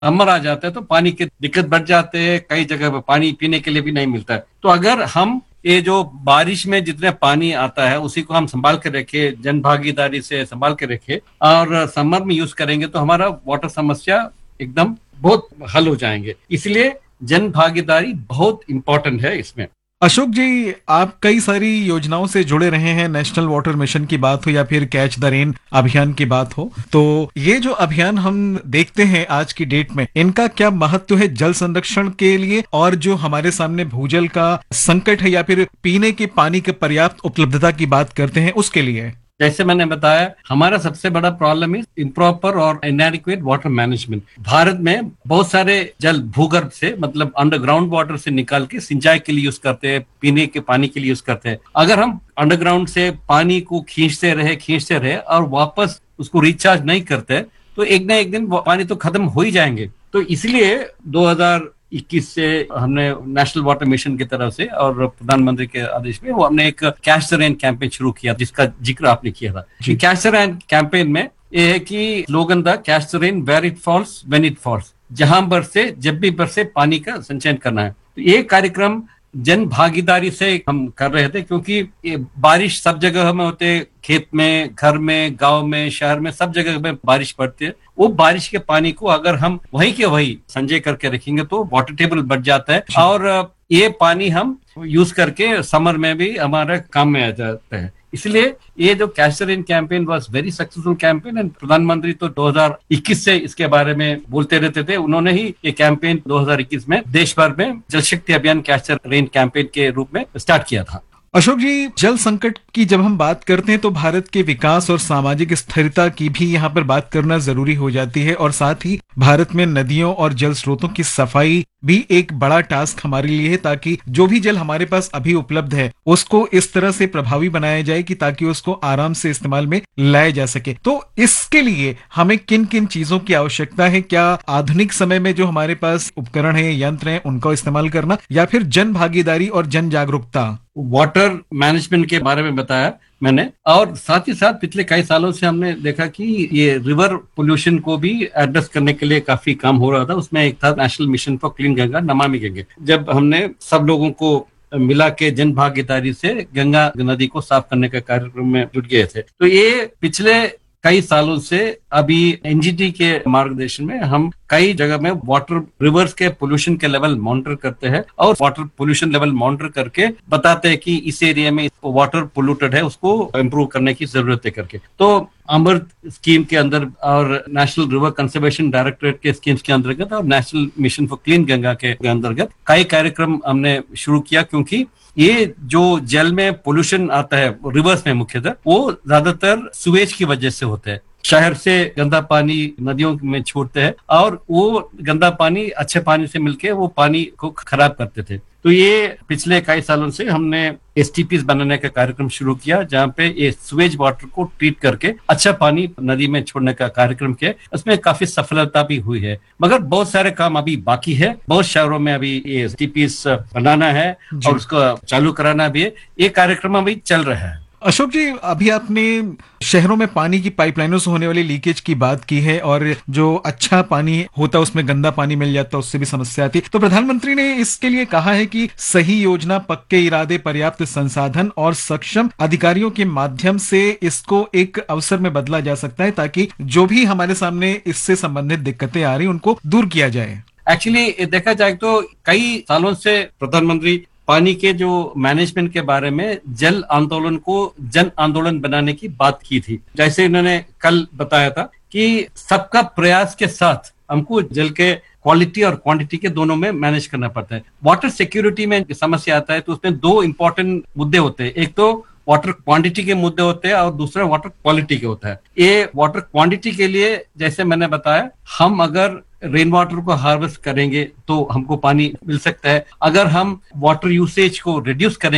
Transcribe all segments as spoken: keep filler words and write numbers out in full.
Summer आ जाता है तो पानी की दिक्कत बढ़ जाते हैं, कई जगह पे पानी पीने के लिए भी नहीं मिलता है। तो अगर हम ये जो बारिश में जितने पानी आता है उसी को हम संभाल के रखे, जन भागीदारी से संभाल के रखे और समर में यूज करेंगे तो हमारा वाटर समस्या एकदम बहुत हल हो जाएंगे। इसलिए जन भागीदारी बहुत इंपॉर्टेंट है इसमें। अशोक जी, आप कई सारी योजनाओं से जुड़े रहे हैं, नेशनल वाटर मिशन की बात हो या फिर कैच द रेन अभियान की बात हो, तो ये जो अभियान हम देखते हैं आज की डेट में, इनका क्या महत्व है जल संरक्षण के लिए और जो हमारे सामने भूजल का संकट है या फिर पीने के पानी की पर्याप्त उपलब्धता की बात करते हैं उसके लिए? जैसे मैंने बताया, हमारा सबसे बड़ा प्रॉब्लम है इम्प्रॉपर और इनएडिक्वेट वाटर मैनेजमेंट। भारत में बहुत सारे जल भूगर्भ से, मतलब अंडरग्राउंड वाटर से निकाल के सिंचाई के लिए यूज करते हैं, पीने के पानी के लिए यूज करते हैं। अगर हम अंडरग्राउंड से पानी को खींचते रहे खींचते रहे और वापस उसको रिचार्ज नहीं करते तो एक ना एक दिन पानी तो खत्म हो ही जाएंगे। तो इसलिए दो हज़ार इक्कीस से हमने नेशनल वाटर मिशन की तरफ से और प्रधानमंत्री के आदेश में वो हमने एक कैच द रेन कैंपेन शुरू किया, जिसका जिक्र आपने किया था। कैच द रेन कैंपेन में ये है कि स्लोगन था, catch the rain where it falls when it falls, जहां बरसे जब भी बरसे पानी का संचयन करना है। तो ये कार्यक्रम जन भागीदारी से हम कर रहे थे, क्योंकि ये बारिश सब जगह में होते, खेत में, घर में, गांव में, शहर में, सब जगह में बारिश पड़ती है। वो बारिश के पानी को अगर हम वही के वही संचय करके रखेंगे तो वाटर टेबल बढ़ जाता है और ये पानी हम यूज करके समर में भी हमारे काम में आ जाता है। इसलिए ये जो catch the rain campaign was very successful campaign and प्रधानमंत्री तो दो हज़ार इक्कीस से इसके बारे में बोलते रहते थे। उन्होंने ही ये कैंपेन दो हज़ार इक्कीस में देश भर में जल शक्ति अभियान कैच द रेन कैंपेन के रूप में स्टार्ट किया था। अशोक जी, जल संकट की जब हम बात करते हैं तो भारत के विकास और सामाजिक स्थिरता की भी यहाँ पर बात करना जरूरी हो जाती है और साथ ही भारत में नदियों और जल स्रोतों की सफाई भी एक बड़ा टास्क हमारे लिए है, ताकि जो भी जल हमारे पास अभी उपलब्ध है उसको इस तरह से प्रभावी बनाया जाए कि ताकि उसको आराम से इस्तेमाल में लाया जा सके। तो इसके लिए हमें किन किन चीजों की आवश्यकता है? क्या आधुनिक समय में जो हमारे पास उपकरण है, यंत्र है, उनका इस्तेमाल करना या फिर जन भागीदारी और जन जागरूकता? वाटर मैनेजमेंट के बारे में बताया मैंने, और साथ ही साथ पिछले कई सालों से हमने देखा कि ये रिवर पोल्यूशन को भी एड्रेस करने के लिए काफी काम हो रहा था। उसमें एक था national mission for clean Ganga, Namami Gange. जब हमने सब लोगों को मिला के जन भागीदारी से गंगा नदी को साफ करने के कार्यक्रम में जुट गए थे, तो ये पिछले कई सालों से अभी एनजीटी के मार्गदर्शन में हम कई जगह में वाटर रिवर्स के पोल्यूशन के लेवल मॉनिटर करते हैं और वाटर पोल्यूशन लेवल मॉनिटर करके बताते हैं कि इस एरिया में वाटर पोल्यूटेड है, उसको इम्प्रूव करने की जरूरत है करके। तो अमृत स्कीम के अंदर और नेशनल रिवर कंजर्वेशन डायरेक्टरेट के स्कीम्स के अंतर्गत और national mission for clean Ganga के अंतर्गत कई कार्यक्रम हमने शुरू किया, क्योंकि ये जो जल में पोल्यूशन आता है रिवर्स में मुख्यतः वो ज्यादातर सुएज की वजह से होता है। शहर से गंदा पानी नदियों में छोड़ते हैं और वो गंदा पानी अच्छे पानी से मिलके वो पानी को खराब करते थे। तो ये पिछले कई सालों से हमने एसटीपीज बनाने का कार्यक्रम शुरू किया, जहाँ पे ये सुएज वाटर को ट्रीट करके अच्छा पानी नदी में छोड़ने का कार्यक्रम किया। उसमें काफी सफलता भी हुई है, मगर बहुत सारे काम अभी बाकी है। बहुत शहरों में अभी ये एसटीपीज बनाना है और उसको चालू कराना भी है। ये कार्यक्रम अभी चल रहा है। अशोक जी, अभी आपने शहरों में पानी की पाइपलाइनों से होने वाली लीकेज की बात की है और जो अच्छा पानी होता है उसमें गंदा पानी मिल जाता है, उससे भी समस्या आती है। तो प्रधानमंत्री ने इसके लिए कहा है कि सही योजना, पक्के इरादे, पर्याप्त संसाधन और सक्षम अधिकारियों के माध्यम से इसको एक अवसर में बदला जा सकता है, ताकि जो भी हमारे सामने इससे संबंधित दिक्कतें आ रही उनको दूर किया जाए। एक्चुअली देखा जाए तो कई सालों से प्रधानमंत्री पानी के जो मैनेजमेंट के बारे में जल आंदोलन को जन आंदोलन बनाने की बात की थी। जैसे इन्होंने कल बताया था कि सबका प्रयास के साथ हमको जल के क्वालिटी और क्वांटिटी के दोनों में मैनेज करना पड़ता है। वाटर सिक्योरिटी में समस्या आता है तो उसमें दो इंपॉर्टेंट मुद्दे होते हैं, एक तो वाटर क्वांटिटी के मुद्दे होते हैं और दूसरा वाटर क्वालिटी के होता है। ये वाटर क्वांटिटी के लिए जैसे मैंने बताया, हम अगर रेन वाटर को हार्वेस्ट करेंगे तो हमको पानी मिल सकता है। अगर हम वाटर यूसेज को रिड्यूस करेंगे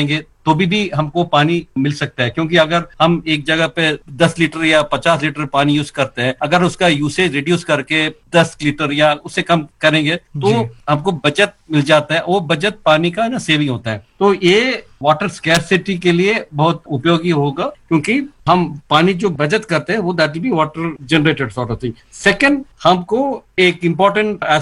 तो भी भी हमको पानी मिल सकता है, क्योंकि अगर हम एक जगह पे दस लीटर या पचास लीटर पानी यूज करते हैं, अगर उसका यूसेज रिड्यूस करके दस लीटर या उससे कम करेंगे तो हमको बचत मिल जाता है। वो बचत पानी का ना सेविंग होता है। तो ये वाटर स्कैरसिटी के लिए बहुत उपयोगी होगा, क्योंकि हम पानी जो बचत करते हैं वो that will be water generated sort of thing. Second, हमको एक इंपॉर्टेंट